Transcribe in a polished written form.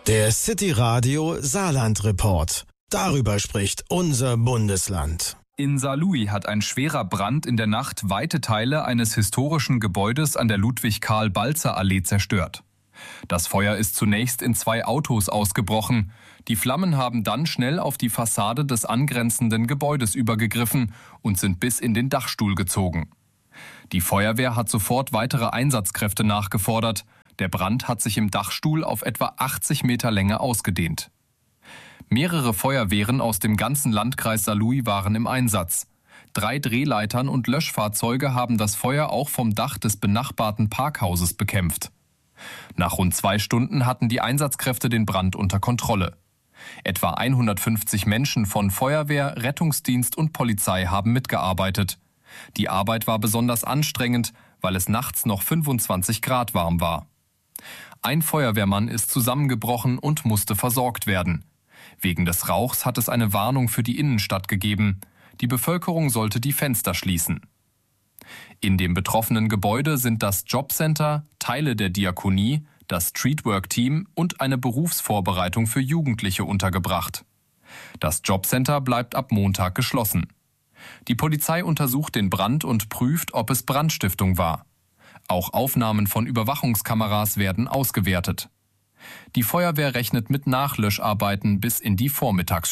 Der City Radio Saarland Report. Darüber spricht unser Bundesland. In Saarlouis hat ein schwerer Brand in der Nacht weite Teile eines historischen Gebäudes an der Ludwig-Karl-Balzer-Allee zerstört. Das Feuer ist zunächst in 2 Autos ausgebrochen. Die Flammen haben dann schnell auf die Fassade des angrenzenden Gebäudes übergegriffen und sind bis in den Dachstuhl gezogen. Die Feuerwehr hat sofort weitere Einsatzkräfte nachgefordert. Der Brand hat sich im Dachstuhl auf etwa 80 Meter Länge ausgedehnt. Mehrere Feuerwehren aus dem ganzen Landkreis Saarlouis waren im Einsatz. 3 Drehleitern und Löschfahrzeuge haben das Feuer auch vom Dach des benachbarten Parkhauses bekämpft. Nach rund 2 Stunden hatten die Einsatzkräfte den Brand unter Kontrolle. Etwa 150 Menschen von Feuerwehr, Rettungsdienst und Polizei haben mitgearbeitet. Die Arbeit war besonders anstrengend, weil es nachts noch 25 Grad warm war. Ein Feuerwehrmann ist zusammengebrochen und musste versorgt werden. Wegen des Rauchs hat es eine Warnung für die Innenstadt gegeben. Die Bevölkerung sollte die Fenster schließen. In dem betroffenen Gebäude sind das Jobcenter, Teile der Diakonie, das Streetwork-Team und eine Berufsvorbereitung für Jugendliche untergebracht. Das Jobcenter bleibt ab Montag geschlossen. Die Polizei untersucht den Brand und prüft, ob es Brandstiftung war. Auch Aufnahmen von Überwachungskameras werden ausgewertet. Die Feuerwehr rechnet mit Nachlöscharbeiten bis in die Vormittagsstunde.